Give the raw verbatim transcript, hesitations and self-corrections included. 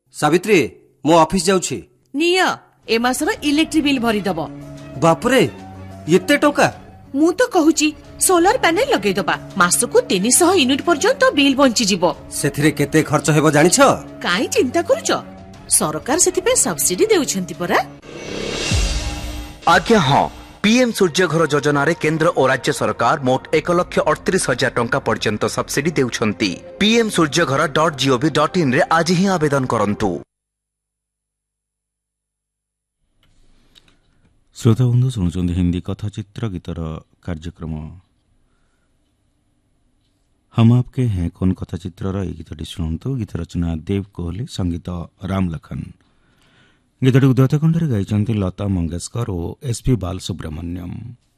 ସାବିତ୍ରୀ ମୁଁ ଅଫିସ ଯାଉଛି। ନିଅ ଏ ମାସର ଇଲେକ୍ଟ୍ରି ବିଲ୍ ଭରିଦବ। ବାପରେ ଏତେ ଟଙ୍କା? ମୁଁ ତ କହୁଛି ସୋଲାର ପ୍ୟାନେଲ ଲଗେଇଦବା, ମାସକୁ ତିନିଶହ ୟୁନିଟ୍ ପର୍ଯ୍ୟନ୍ତ ବିଲ୍ ବଞ୍ଚିଯିବ। ସେଥିରେ କେତେ ଖର୍ଚ୍ଚ ହେବ ଜାଣିଛ? କାଇଁ ଚିନ୍ତା କରୁଛ, ସରକାର ସେଥିପାଇଁ ସବସିଡି ଦେଉଛନ୍ତି ପରା। ଆଜ୍ଞା ହଁ, पीएम सूर्यघर योजना रे केंद्र और राज्य सरकार मोट एक लक्ष अड़तीस हजार टंका पर्यंत subsidy देउछंती। PM Surya Ghar dot gov dot in रे आज ही आवेदन करंतु। श्रोता बंधु शुणुचंदी हिंदी कथाचित्र गीतर कार्यक्रम हम आपके हैं कौन कथाचित्र गीतटी शुणु। गीत रचना देव कोहली, संगीत राम लखन। गीतटी उद्यत खंडे गाई लता मंगेशकर और एस पी बालसुब्रमण्यम।